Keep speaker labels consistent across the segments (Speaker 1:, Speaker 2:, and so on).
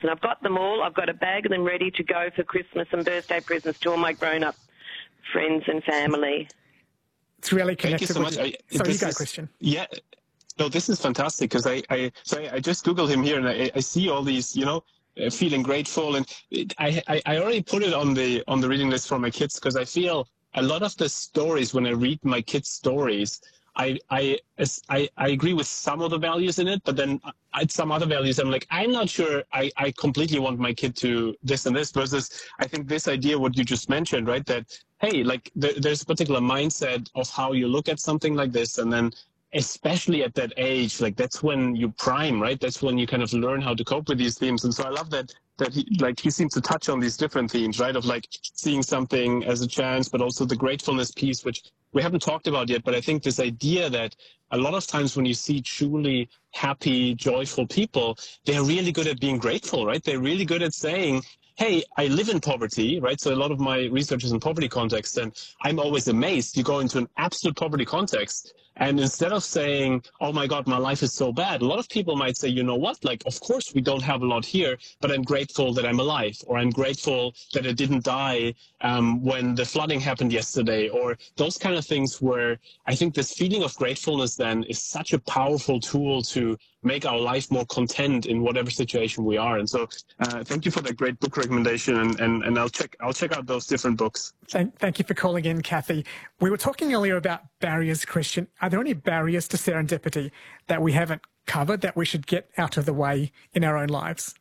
Speaker 1: And I've got them all. I've got a bag of them ready to go for Christmas and birthday presents to all my grown-up friends and family.
Speaker 2: It's really connected.
Speaker 3: Thank you so much.
Speaker 2: So you go, Christian.
Speaker 3: Yeah. No, this is fantastic because I just Googled him here and I see all these, feeling grateful, and I already put it on the reading list for my kids because I feel a lot of the stories, when I read my kids' stories, I agree with some of the values in it, but then some other values I'm like, I'm not sure I completely want my kid to this and this, versus I think this idea, what you just mentioned, right, that, hey, like there's a particular mindset of how you look at something like this, and then especially at that age, like that's when you prime, right? That's when you kind of learn how to cope with these themes. And so I love that he seems to touch on these different themes, right? Of like seeing something as a chance, but also the gratefulness piece, which we haven't talked about yet. But I think this idea that a lot of times when you see truly happy, joyful people, they're really good at being grateful, right? They're really good at saying, hey, I live in poverty, right? So a lot of my research is in poverty context, and I'm always amazed. You go into an absolute poverty context, and instead of saying, oh my God, my life is so bad, a lot of people might say, you know what, like, of course we don't have a lot here, but I'm grateful that I'm alive, or I'm grateful that I didn't die when the flooding happened yesterday, or those kind of things, where I think this feeling of gratefulness then is such a powerful tool to make our life more content in whatever situation we are. And so thank you for that great book recommendation, and I'll check out those different books.
Speaker 2: Thank you for calling in, Kathy. We were talking earlier about barriers, Christian. Are there any barriers to serendipity that we haven't covered that we should get out of the way in our own lives?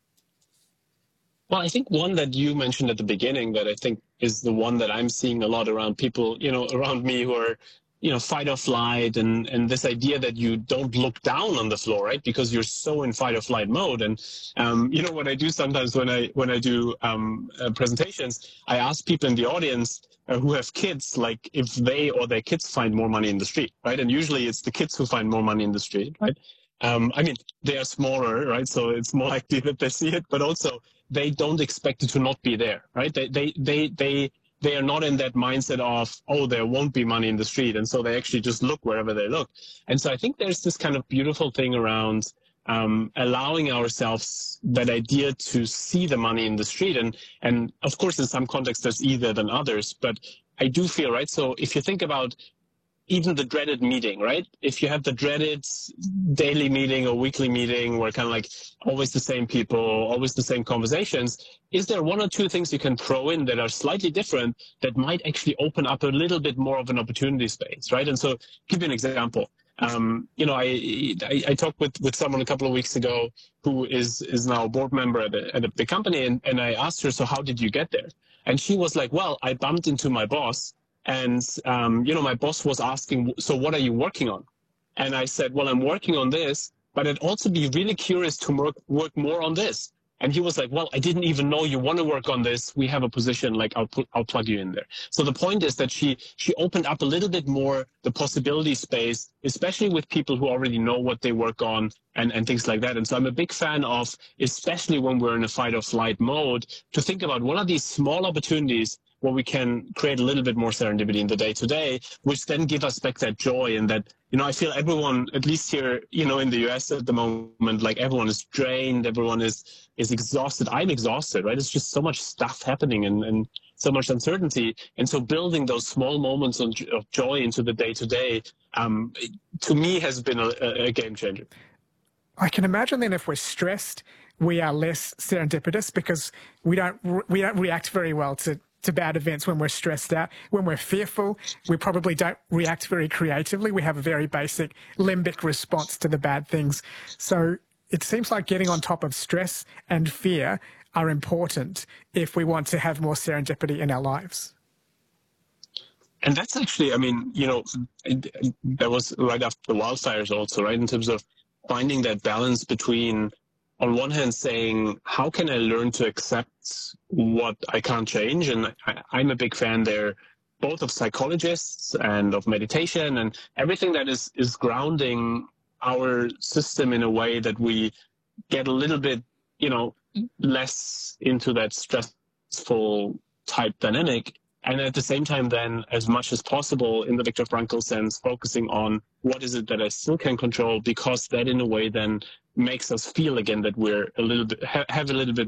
Speaker 3: Well, I think one that you mentioned at the beginning that I think is the one that I'm seeing a lot around people, around me who are, fight or flight, and this idea that you don't look down on the floor, right? Because you're so in fight or flight mode. And, what I do sometimes when I do presentations, I ask people in the audience who have kids, like if they or their kids find more money in the street, right? And usually it's the kids who find more money in the street, right? They are smaller, right? So it's more likely that they see it, but also they don't expect it to not be there, right? They are not in that mindset of, oh, there won't be money in the street. And so they actually just look wherever they look. And so I think there's this kind of beautiful thing around allowing ourselves that idea to see the money in the street. And of course, in some contexts, there's easier than others. But I do feel, right, so if you think about even the dreaded meeting, right? If you have the dreaded daily meeting or weekly meeting where kind of like always the same people, always the same conversations, is there one or two things you can throw in that are slightly different that might actually open up a little bit more of an opportunity space, right? And so give you an example. I talked with someone a couple of weeks ago who is now a board member at a big company, and I asked her, so how did you get there? And she was like, well, I bumped into my boss, and my boss was asking, so what are you working on? And I said, well, I'm working on this, but I'd also be really curious to work more on this. And he was like, well, I didn't even know you want to work on this. We have a position, like I'll plug you in there. So the point is that she opened up a little bit more the possibility space, especially with people who already know what they work on and things like that. And so I'm a big fan of, especially when we're in a fight or flight mode, to think about what are these small opportunities where we can create a little bit more serendipity in the day-to-day, which then give us back that joy. And that, I feel everyone, at least here, in the US at the moment, like everyone is drained, everyone is exhausted. I'm exhausted, right? It's just so much stuff happening and so much uncertainty. And so building those small moments of joy into the day-to-day, to me, has been a game changer.
Speaker 2: I can imagine then if we're stressed, we are less serendipitous because we don't react very well to bad events when we're stressed out. When we're fearful, we probably don't react very creatively. We have a very basic limbic response to the bad things. So it seems like getting on top of stress and fear are important if we want to have more serendipity in our lives.
Speaker 3: And that's actually, that was right after the wildfires also, right? In terms of finding that balance between, on one hand, saying, how can I learn to accept what I can't change? And I'm a big fan there, both of psychologists and of meditation and everything that is grounding our system in a way that we get a little bit, less into that stressful type dynamic. And at the same time, then, as much as possible, in the Viktor Frankl sense, focusing on what is it that I still can control, because that in a way then makes us feel again that we're a little bit, have a little bit